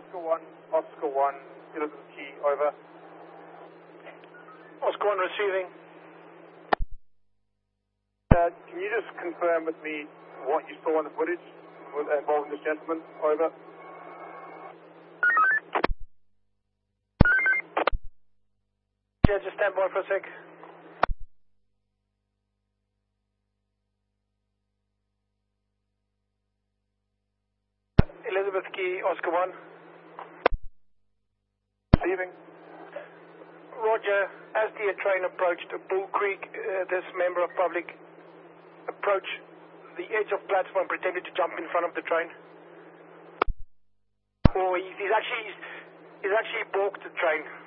Oscar 1, Elizabeth Key, over. Oscar 1 receiving. Can you just confirm with me what you saw in the footage involving this gentleman, over? Yeah, just stand by for a sec. Elizabeth Key, Oscar 1. Receiving. Roger, as the train approached Bull Creek, this member of public approached the edge of platform, pretended to jump in front of the train. Or he's actually balked the train.